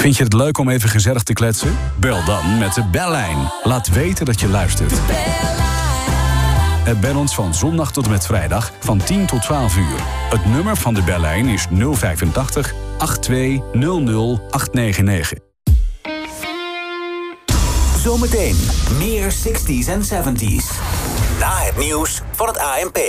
Vind je het leuk om even gezellig te kletsen? Bel dan met de bellijn. Laat weten dat je luistert. Bel ons van zondag tot en met vrijdag van 10 tot 12 uur. Het nummer van de bellijn is 085 8200 899. Zometeen meer 60s en 70s. Na het nieuws van het ANP.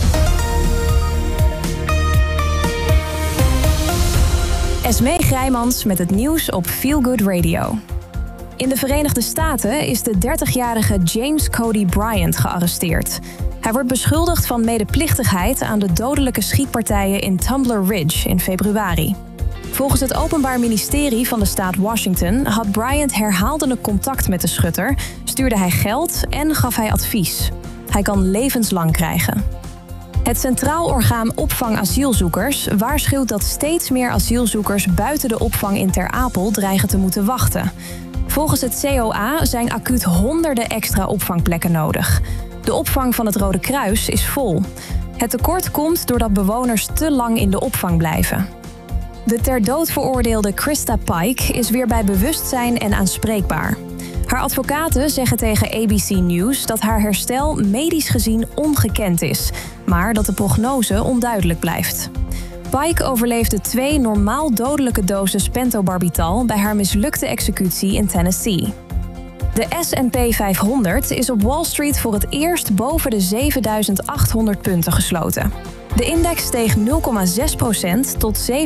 Esmee Grijmans met het nieuws op Feel Good Radio. In de Verenigde Staten is de 30-jarige James Cody Bryant gearresteerd. Hij wordt beschuldigd van medeplichtigheid aan de dodelijke schietpartijen in Tumbler Ridge in februari. Volgens het Openbaar Ministerie van de staat Washington had Bryant herhaaldelijk contact met de schutter, stuurde hij geld en gaf hij advies. Hij kan levenslang krijgen. Het Centraal Orgaan Opvang Asielzoekers waarschuwt dat steeds meer asielzoekers buiten de opvang in Ter Apel dreigen te moeten wachten. Volgens het COA zijn acuut honderden extra opvangplekken nodig. De opvang van het Rode Kruis is vol. Het tekort komt doordat bewoners te lang in de opvang blijven. De ter dood veroordeelde Krista Pike is weer bij bewustzijn en aanspreekbaar. Haar advocaten zeggen tegen ABC News dat haar herstel medisch gezien ongekend is, maar dat de prognose onduidelijk blijft. Pike overleefde 2 normaal dodelijke doses pentobarbital bij haar mislukte executie in Tennessee. De S&P 500 is op Wall Street voor het eerst boven de 7.800 punten gesloten. De index steeg 0,6% tot 7.818,93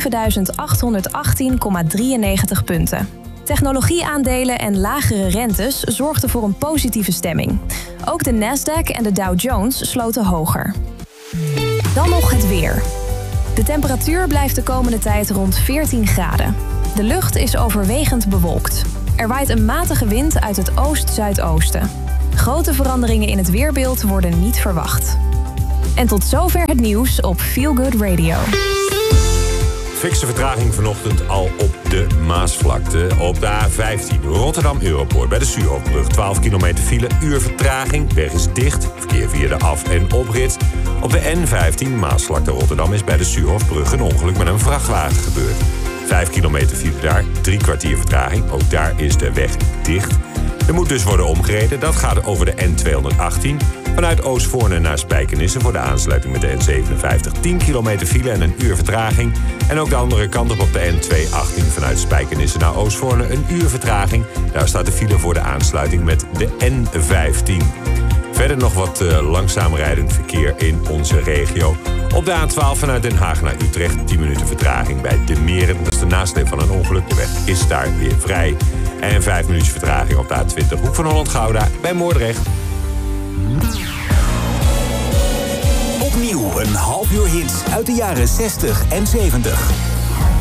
punten. Technologieaandelen en lagere rentes zorgden voor een positieve stemming. Ook de Nasdaq en de Dow Jones sloten hoger. Dan nog het weer. De temperatuur blijft de komende tijd rond 14 graden. De lucht is overwegend bewolkt. Er waait een matige wind uit het oost-zuidoosten. Grote veranderingen in het weerbeeld worden niet verwacht. En tot zover het nieuws op Feel Good Radio. Fikse vertraging vanochtend al op de Maasvlakte. Op de A15 Rotterdam-Europoort bij de Suurhofbrug. 12 kilometer file, uur vertraging. Weg is dicht. Verkeer via de af- en oprit. Op de N15 Maasvlakte Rotterdam is bij de Suurhofbrug een ongeluk met een vrachtwagen gebeurd. 5 kilometer file daar, 3 kwartier vertraging. Ook daar is de weg dicht. Er moet dus worden omgereden. Dat gaat over de N218. Vanuit Oostvoorne naar Spijkenisse voor de aansluiting met de N57. 10 kilometer file en een uur vertraging. En ook de andere kant op de N218 vanuit Spijkenisse naar Oostvoorne een uur vertraging. Daar staat de file voor de aansluiting met de N15. Verder nog wat langzaam rijdend verkeer in onze regio. Op de A12 vanuit Den Haag naar Utrecht 10 minuten vertraging bij De Meren. Dat is de nasleep van een ongeluk. De weg is daar weer vrij. En 5 minuten vertraging op de A20 Hoek van Holland-Gouda bij Moordrecht. Opnieuw een half uur hits uit de jaren 60 en 70.